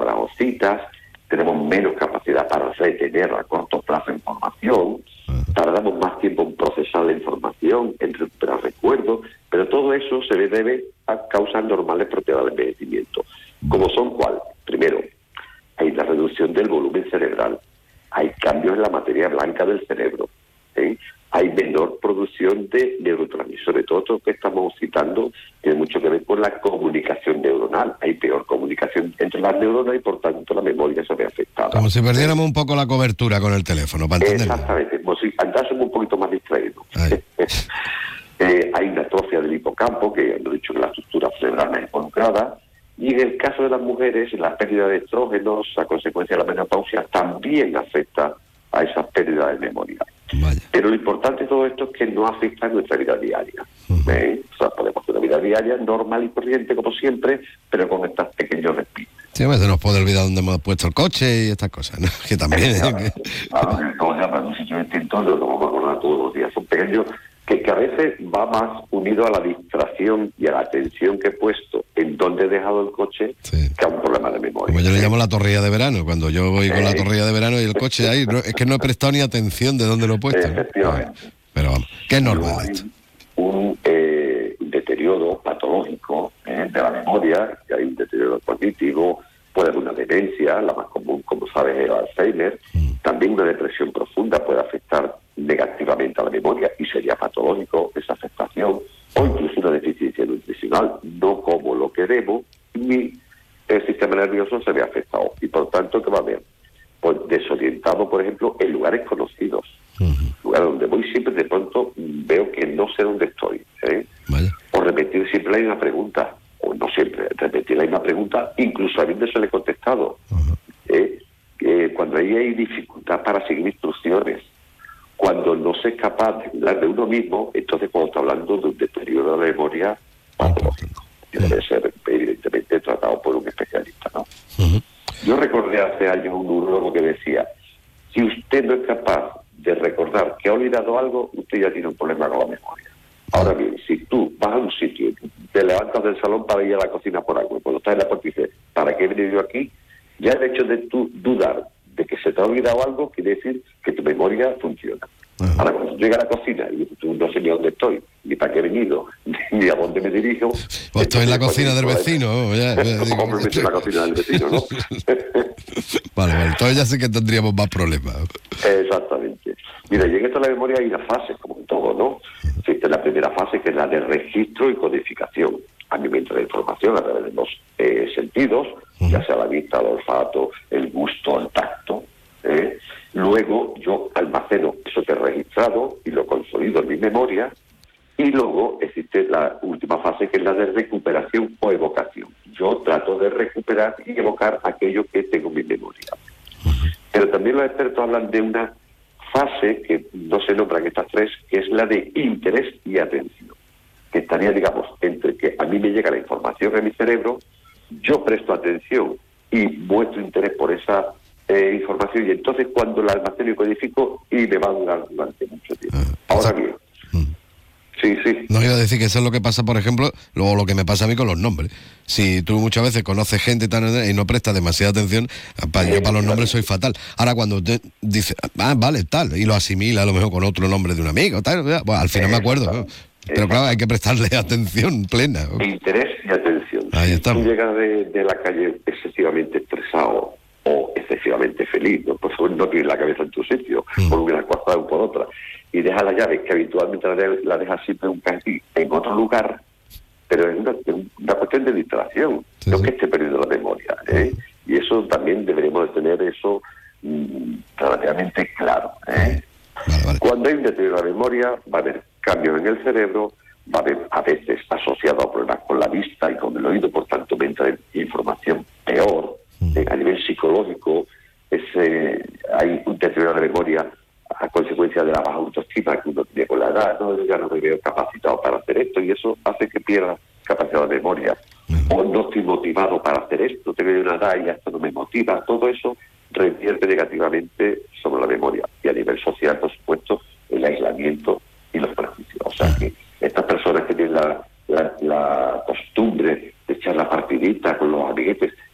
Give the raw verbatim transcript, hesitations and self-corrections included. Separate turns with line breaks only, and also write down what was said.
celebramos citas, tenemos menos capacidad para retener a corto plazo información, tardamos más tiempo en procesar la información, en recuperar recuerdos, pero todo eso se le debe a causas normales propias del envejecimiento. ¿Como son cuál? Primero, hay la reducción del volumen cerebral, hay cambios en la materia blanca del cerebro, ¿eh? Hay menor producción de neurotransmisores. Todo esto que estamos citando tiene mucho que ver con la comunicación neuronal. Hay peor comunicación entre las neuronas y por tanto la memoria se ve afectada.
Como si perdiéramos un poco la cobertura con el teléfono, para entenderlo.
Exactamente, como si andásemos un poquito más distraídos. eh, hay una atrofia del hipocampo, que han dicho que la estructura cerebral es involucrada, y en el caso de las mujeres, la pérdida de estrógenos a consecuencia de la menopausia también afecta a esas pérdidas de memoria.
Vaya.
Pero lo importante de todo esto es que no afecta a nuestra vida diaria.
Uh-huh.
¿eh? O sea, podemos hacer una vida diaria normal y corriente como siempre, pero con estos pequeños respiros.
Sí, a veces nos puede olvidar dónde hemos puesto el coche y estas cosas, ¿no? Que también...
Claro, que... claro, que todo ya para un sitio distinto, no lo vamos a acordar todos los días. Son pequeños que, que a veces va más unido a la distracción y a la atención que he puesto en dónde he dejado el coche, sí, que a un problema de memoria.
Como yo le llamo la torrilla de verano, cuando yo voy con eh, la torrilla de verano y el coche ahí, no, es que no he prestado ni atención de dónde lo he puesto.
Efectivamente.
¿No? Pero vamos, ¿qué es normal esto?
Un eh, deterioro patológico eh, de la memoria, que hay un deterioro cognitivo, puede haber una demencia, la más común, como sabes, es el Alzheimer. Mm. También una depresión profunda puede afectar negativamente a la memoria y sería patológico esa afectación, o incluso una deficiencia nutricional, no como lo queremos, ni el sistema nervioso se ve afectado. Y por tanto, ¿qué va a haber? Pues desorientado, por ejemplo, en lugares conocidos. Uh-huh. Lugares donde voy siempre, de pronto veo que no sé dónde estoy. ¿eh? Vale. O repetir siempre la misma pregunta, o no siempre, repetir la misma pregunta, incluso habiéndosele contestado. Uh-huh. ¿eh? Eh, cuando ahí hay dificultad para seguir instrucciones, cuando no se es capaz de hablar de uno mismo, entonces cuando está hablando de un deterioro de la memoria patológico, que debe ser evidentemente tratado por un especialista, ¿no? Uh-huh. Yo recordé hace años un neurólogo que decía, si usted no es capaz de recordar que ha olvidado algo, usted ya tiene un problema con la memoria. Ahora bien, si tú vas a un sitio, te levantas del salón para ir a la cocina por algo, cuando estás en la puerta y dices, ¿para qué he venido yo aquí? Ya el hecho de tú dudar de que se te ha olvidado algo quiere decir que tu memoria funciona. Uh-huh. Ahora, cuando tú llegas a la cocina y tú no sé ni dónde estoy, ni para qué he venido, ni a dónde me dirijo...
Pues estoy en la cocina del vecino. Oh, ya, ya, digo,
como en la cocina del vecino, ¿no?
Vale, vale, entonces ya sí que tendríamos más problemas.
Exactamente. Mira, y en esto de la memoria hay una fase, como en todo, ¿no? Existe la primera fase, que es la de registro y codificación. A mí me entra la información a través de los eh, sentidos, uh-huh, ya sea la vista, el olfato, el gusto, el tacto. ¿eh? Luego yo almaceno eso que he registrado y lo consolido en mi memoria. Y luego existe la última fase, que es la de recuperación o evocación. Yo trato de recuperar y evocar aquello que tengo en mi memoria. Uh-huh. Pero también los expertos hablan de una fase que no se nombra en estas tres, que es la de interés y atención, que estaría, digamos, entre que a mí me llega la información en mi cerebro, yo presto atención y muestro interés por esa eh, información, y entonces cuando la almaceno y codifico, y me va a durar durante mucho tiempo. Uh-huh. Ahora bien, sí, sí.
No, iba a decir que eso es lo que pasa, por ejemplo, luego lo que me pasa a mí con los nombres. Si tú muchas veces conoces gente tal, y no prestas demasiada atención, para, yo para los nombres soy fatal. Ahora cuando te dice, ah, vale, tal, y lo asimila a lo mejor con otro nombre de un amigo, tal, bueno, al final me acuerdo, ¿no? Pero claro, hay que prestarle atención plena.
Interés y atención.
Ahí estamos.
Si tú llegas de, de la calle excesivamente estresado o excesivamente feliz, ¿no? Pues no tienes la cabeza en tu sitio, mm. por una cosa o por otra, y dejas la llave, que habitualmente la, de, la dejas siempre un cajín en otro lugar, pero es una, una cuestión de distracción, sí, no sí. que esté perdiendo la memoria, ¿eh? Mm. Y eso también deberíamos de tener eso mmm, relativamente claro, ¿eh?
Vale, vale.
Cuando hay un deterioro de la memoria, va a haber cambios en el cerebro, va a haber a veces asociado a problemas con la vista y con el oído, por tanto me entra información peor. Mm. Eh, a nivel psicológico, es, eh, hay un deterioro de la memoria a consecuencia de la baja autoestima que uno tiene con la edad, no, ya no me veo capacitado para hacer esto, y eso hace que pierda capacidad de memoria. Mm. O no estoy motivado para hacer esto, tengo una edad y esto no me motiva. Todo eso revierte negativamente sobre la memoria. Y a nivel social, por supuesto, el aislamiento y los prejuicios. O sea que estas personas que tienen la, la, la costumbre de echar la partidita con los amiguetes,